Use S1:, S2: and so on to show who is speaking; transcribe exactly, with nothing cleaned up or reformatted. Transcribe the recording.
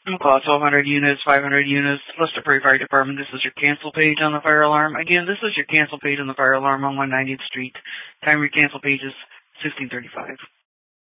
S1: Call twelve hundred units, five hundred units, Leicester Prairie Fire Department. This is your cancel page on the fire alarm. Again, this is your cancel page on the fire alarm on one ninetieth Street. Time of your cancel page is sixteen thirty-five.